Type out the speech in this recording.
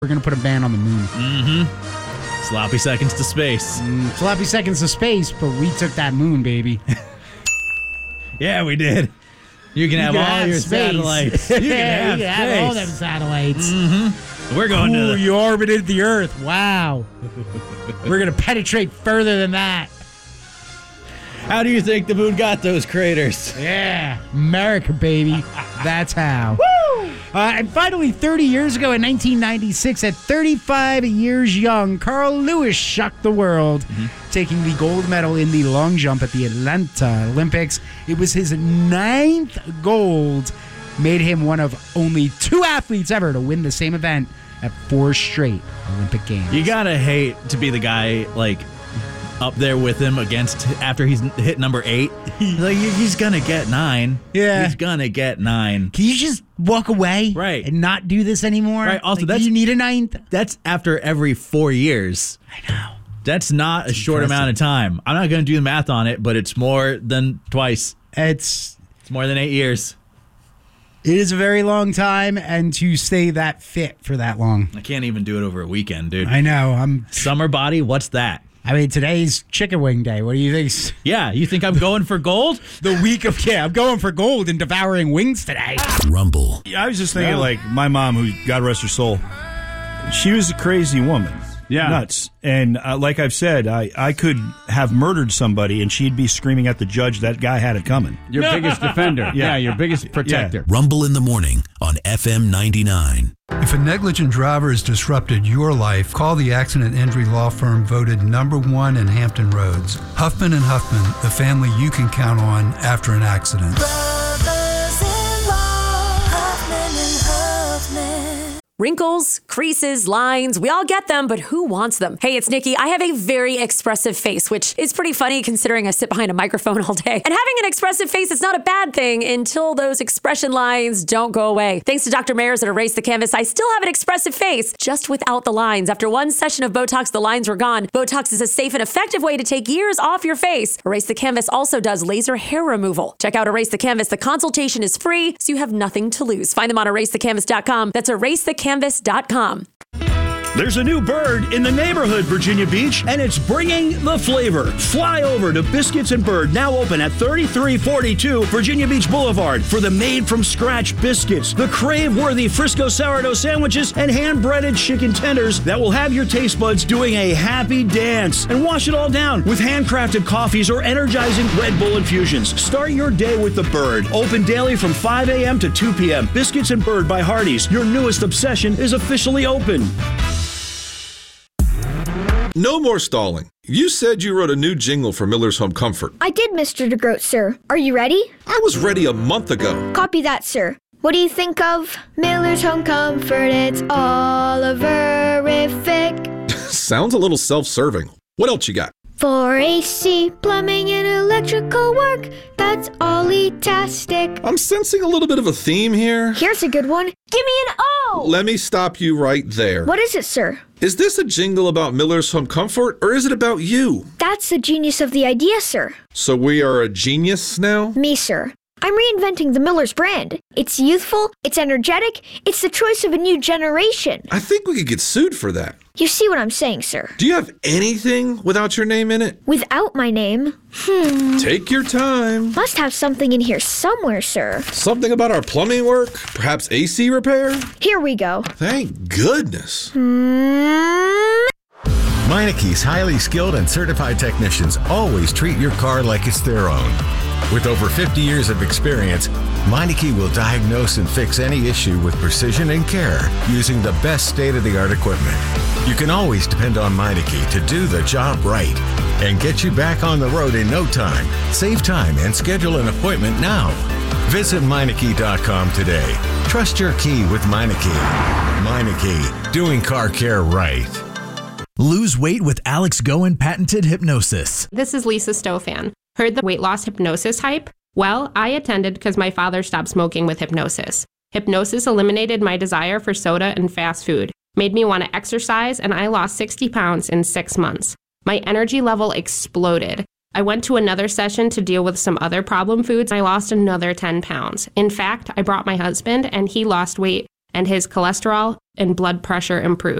We're going to put a man on the moon. Mm-hmm. Sloppy seconds to space. Sloppy seconds to space, but we took that moon, baby. Yeah, we did. You can have all your satellites. You can have all them satellites. Mm-hmm. We're going to you orbited the Earth. Wow. We're going to penetrate further than that. How do you think the moon got those craters? Yeah. America, baby. That's how. Woo! And finally, 30 years ago in 1996, at 35 years young, Carl Lewis shocked the world, taking the gold medal in the long jump at the Atlanta Olympics. It was his 9th gold, made him one of only 2 athletes ever to win the same event at 4 straight Olympic Games. You gotta hate to be the guy, like, up there with him after he's hit number 8. Like, he's gonna get 9. Yeah. He's gonna get 9. Can you just walk away? Right. And not do this anymore? Right. Also, do you need a 9th? That's after every 4 years. I know. That's not a short amount of time. I'm not gonna do the math on it, but it's more than twice. It's more than 8 years. It is a very long time, and to stay that fit for that long. I can't even do it over a weekend, dude. I know. Summer body, what's that? I mean, today's chicken wing day. What do you think? Yeah, you think I'm going for gold? I'm going for gold and devouring wings today. Rumble. Yeah, I was just thinking, like, my mom, who, God rest her soul, she was a crazy woman. Yeah. Nuts. And like I've said, I could have murdered somebody and she'd be screaming at the judge that guy had it coming. Your biggest defender. Yeah. Your biggest protector. Rumble in the morning on FM 99. If a negligent driver has disrupted your life, call the accident injury law firm voted #1 in Hampton Roads. Huffman & Huffman, the family you can count on after an accident. Wrinkles, creases, lines, we all get them, but who wants them? Hey, it's Nikki. I have a very expressive face, which is pretty funny considering I sit behind a microphone all day. And having an expressive face is not a bad thing until those expression lines don't go away. Thanks to Dr. Mayers at Erase the Canvas, I still have an expressive face, just without the lines. After one session of Botox, the lines were gone. Botox is a safe and effective way to take years off your face. Erase the Canvas also does laser hair removal. Check out Erase the Canvas. The consultation is free, so you have nothing to lose. Find them on erasethecanvas.com. That's erasethecanvas.com. There's a new bird in the neighborhood, Virginia Beach, and it's bringing the flavor. Fly over to Biscuits and Bird, now open at 3342 Virginia Beach Boulevard, for the made-from-scratch biscuits, the crave-worthy Frisco sourdough sandwiches, and hand-breaded chicken tenders that will have your taste buds doing a happy dance. And wash it all down with handcrafted coffees or energizing Red Bull infusions. Start your day with the Bird. Open daily from 5 a.m. to 2 p.m. Biscuits and Bird by Hardee's. Your newest obsession is officially open. No more stalling. You said you wrote a new jingle for Miller's Home Comfort. I did, Mr. DeGroat, sir. Are you ready? I was ready a month ago. Copy that, sir. What do you think of Miller's Home Comfort? It's all-a-verific. Sounds a little self-serving. What else you got? For AC, plumbing, and electrical work, that's Ollie-tastic. I'm sensing a little bit of a theme here. Here's a good one. Give me an O! Let me stop you right there. What is it, sir? Is this a jingle about Miller's Home Comfort, or is it about you? That's the genius of the idea, sir. So we are a genius now? Me, sir. I'm reinventing the Miller's brand. It's youthful, it's energetic, it's the choice of a new generation. I think we could get sued for that. You see what I'm saying, sir? Do you have anything without your name in it? Without my name? Take your time. Must have something in here somewhere, sir. Something about our plumbing work? Perhaps AC repair? Here we go. Thank goodness. Meineke's highly skilled and certified technicians always treat your car like it's their own. With over 50 years of experience, Meineke will diagnose and fix any issue with precision and care using the best state-of-the-art equipment. You can always depend on Meineke to do the job right and get you back on the road in no time. Save time and schedule an appointment now. Visit Meineke.com today. Trust your key with Meineke. Meineke, doing car care right. Lose weight with Alex Goen patented hypnosis. This is Lisa Stofan. Heard the weight loss hypnosis hype? Well, I attended because my father stopped smoking with hypnosis. Hypnosis eliminated my desire for soda and fast food, made me want to exercise, and I lost 60 pounds in 6 months. My energy level exploded. I went to another session to deal with some other problem foods. I lost another 10 pounds. In fact, I brought my husband, and he lost weight and his cholesterol and blood pressure improved.